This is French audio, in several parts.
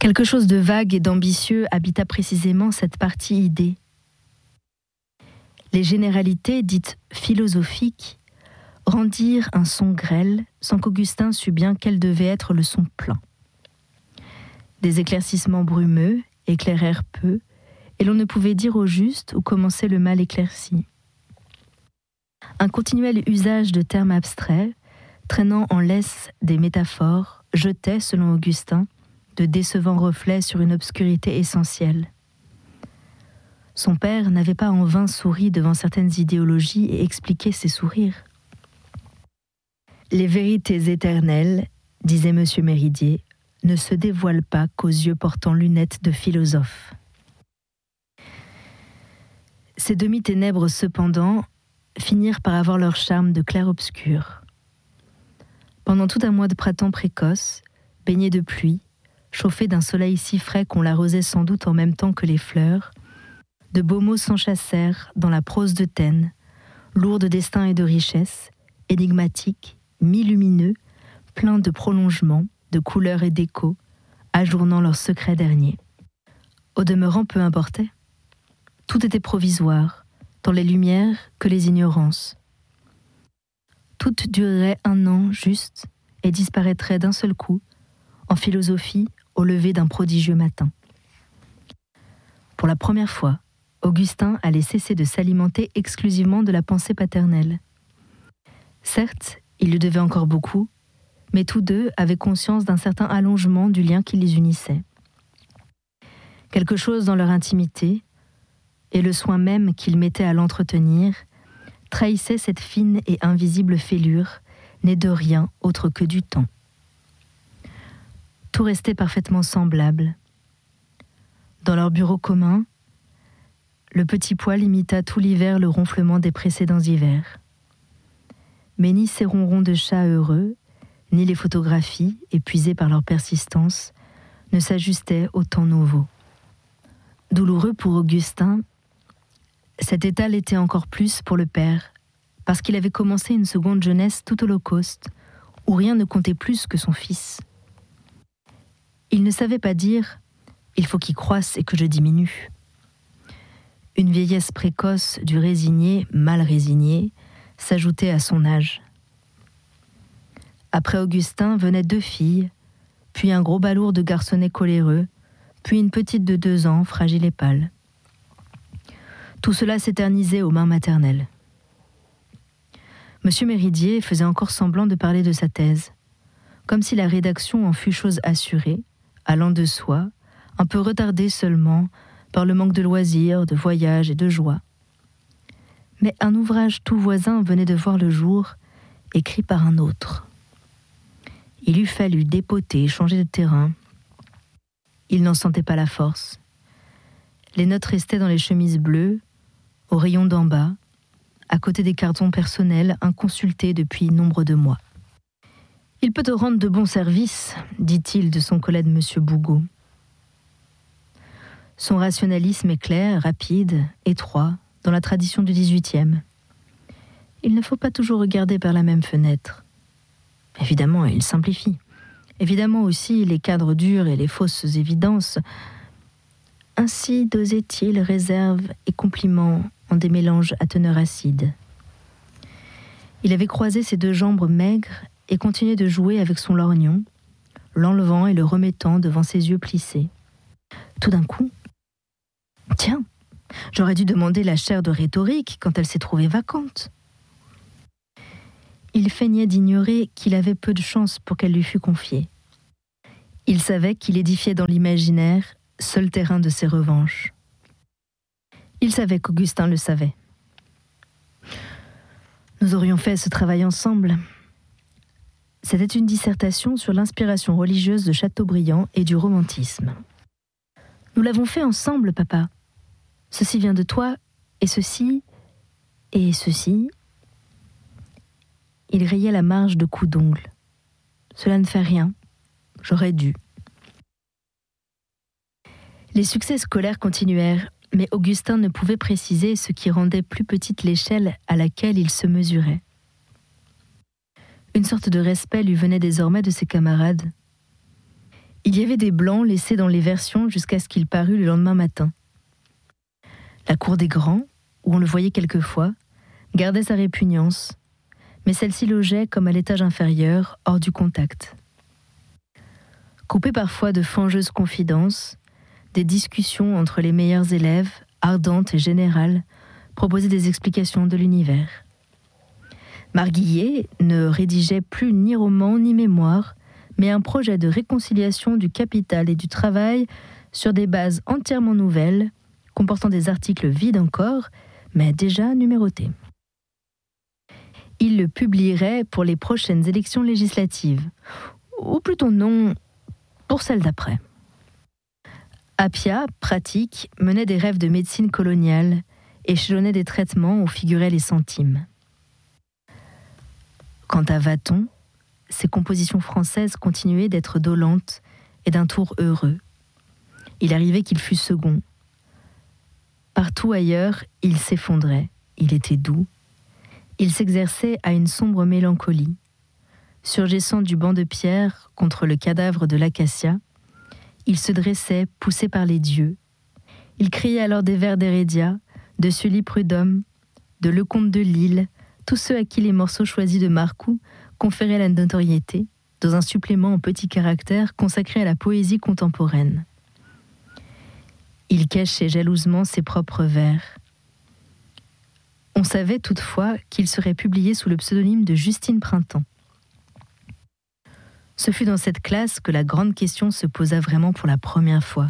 Quelque chose de vague et d'ambitieux habita précisément cette partie idée. Les généralités dites philosophiques rendirent un son grêle sans qu'Augustin sût bien quel devait être le son plein. Des éclaircissements brumeux éclairèrent peu, et l'on ne pouvait dire au juste où commençait le mal éclairci. Un continuel usage de termes abstraits, traînant en laisse des métaphores, jetait, selon Augustin, de décevants reflets sur une obscurité essentielle. Son père n'avait pas en vain souri devant certaines idéologies et expliqué ses sourires. Les vérités éternelles, disait M. Méridier, ne se dévoilent pas qu'aux yeux portant lunettes de philosophe. Ces demi-ténèbres, cependant, finirent par avoir leur charme de clair-obscur. Pendant tout un mois de printemps précoce, baigné de pluie, chauffé d'un soleil si frais qu'on l'arrosait sans doute en même temps que les fleurs, de beaux mots s'enchâssèrent dans la prose de Taine, lourds de destin et de richesse, énigmatiques, mi-lumineux, pleins de prolongements, de couleurs et d'échos, ajournant leurs secrets derniers. Au demeurant, peu importait. Tout était provisoire, tant les lumières que les ignorances. Tout durerait 1 an juste et disparaîtrait d'un seul coup, en philosophie, au lever d'un prodigieux matin. Pour la première fois, Augustin allait cesser de s'alimenter exclusivement de la pensée paternelle. Certes, il lui devait encore beaucoup, mais tous deux avaient conscience d'un certain allongement du lien qui les unissait. Quelque chose dans leur intimité, et le soin même qu'ils mettaient à l'entretenir, trahissait cette fine et invisible fêlure, née de rien autre que du temps. Tout restait parfaitement semblable. Dans leur bureau commun, le petit poêle imita tout l'hiver le ronflement des précédents hivers. Mais ni ces ronrons de chats heureux, ni les photographies, épuisées par leur persistance, ne s'ajustaient au temps nouveau. Douloureux pour Augustin, cet état l'était encore plus pour le père, parce qu'il avait commencé une seconde jeunesse tout holocauste, où rien ne comptait plus que son fils. Il ne savait pas dire « il faut qu'il croisse et que je diminue ». Une vieillesse précoce du résigné, mal résigné, s'ajoutait à son âge. Après Augustin venaient 2 filles, puis un gros balourd de garçonnet coléreux, puis une petite de 2 ans, fragile et pâle. Tout cela s'éternisait aux mains maternelles. Monsieur Méridier faisait encore semblant de parler de sa thèse, comme si la rédaction en fût chose assurée, allant de soi, un peu retardée seulement par le manque de loisirs, de voyages et de joie. Mais un ouvrage tout voisin venait de voir le jour, écrit par un autre. Il eût fallu dépoter, changer de terrain. Il n'en sentait pas la force. Les notes restaient dans les chemises bleues, au rayon d'en bas, à côté des cartons personnels inconsultés depuis nombre de mois. « Il peut te rendre de bons services », dit-il de son collègue M. Bougot. Son rationalisme est clair, rapide, étroit, dans la tradition du XVIIIe. Il ne faut pas toujours regarder par la même fenêtre. Évidemment, il simplifie. Évidemment aussi les cadres durs et les fausses évidences. Ainsi dosait-il réserve et compliments en des mélanges à teneur acide. Il avait croisé ses 2 jambes maigres et continuait de jouer avec son lorgnon, l'enlevant et le remettant devant ses yeux plissés. Tout d'un coup, « Tiens, j'aurais dû demander la chaire de rhétorique quand elle s'est trouvée vacante. » Il feignait d'ignorer qu'il avait peu de chance pour qu'elle lui fût confiée. Il savait qu'il édifiait dans l'imaginaire, seul terrain de ses revanches. Il savait qu'Augustin le savait. Nous aurions fait ce travail ensemble. C'était une dissertation sur l'inspiration religieuse de Chateaubriand et du romantisme. Nous l'avons fait ensemble, papa. Ceci vient de toi, et ceci, et ceci. Il rayait la marge de coups d'ongles. Cela ne fait rien. J'aurais dû. Les succès scolaires continuèrent, mais Augustin ne pouvait préciser ce qui rendait plus petite l'échelle à laquelle il se mesurait. Une sorte de respect lui venait désormais de ses camarades. Il y avait des blancs laissés dans les versions jusqu'à ce qu'il parût le lendemain matin. La cour des grands, où on le voyait quelquefois, gardait sa répugnance, mais celle-ci logeait comme à l'étage inférieur, hors du contact. Coupé parfois de fangeuses confidences, des discussions entre les meilleurs élèves, ardentes et générales, proposaient des explications de l'univers. Marguillet ne rédigeait plus ni roman ni mémoire, mais un projet de réconciliation du capital et du travail sur des bases entièrement nouvelles, comportant des articles vides encore, mais déjà numérotés. Il le publierait pour les prochaines élections législatives, ou plutôt non, pour celles d'après. Appia, pratique, menait des rêves de médecine coloniale, échelonnait des traitements où figuraient les centimes. Quant à Vaton, ses compositions françaises continuaient d'être dolentes et d'un tour heureux. Il arrivait qu'il fût second. Partout ailleurs, il s'effondrait, il était doux. Il s'exerçait à une sombre mélancolie. Surgissant du banc de pierre contre le cadavre de l'acacia, il se dressait, poussé par les dieux. Il criait alors des vers d'Hérédia, de Sully Prudhomme, de Lecomte de Lille, tous ceux à qui les morceaux choisis de Marcoux conféraient la notoriété, dans un supplément en petits caractères consacré à la poésie contemporaine. Il cachait jalousement ses propres vers. On savait toutefois qu'il serait publié sous le pseudonyme de Justine Printemps. Ce fut dans cette classe que la grande question se posa vraiment pour la première fois.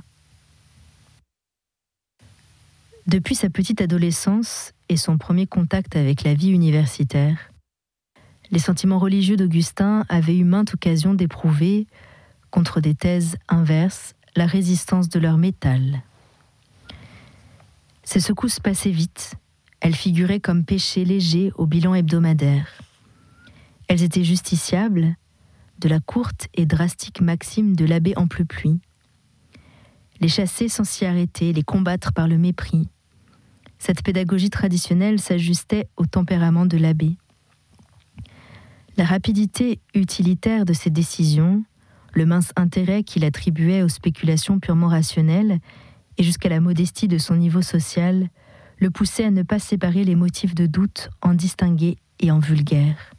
Depuis sa petite adolescence et son premier contact avec la vie universitaire, les sentiments religieux d'Augustin avaient eu maintes occasions d'éprouver, contre des thèses inverses, la résistance de leur métal. Ces secousses passaient vite, elles figuraient comme péchés légers au bilan hebdomadaire. Elles étaient justiciables de la courte et drastique maxime de l'abbé Amplepuis. Les chasser sans s'y arrêter, les combattre par le mépris. Cette pédagogie traditionnelle s'ajustait au tempérament de l'abbé. La rapidité utilitaire de ses décisions, le mince intérêt qu'il attribuait aux spéculations purement rationnelles et jusqu'à la modestie de son niveau social, le poussaient à ne pas séparer les motifs de doute en distingués et en vulgaires.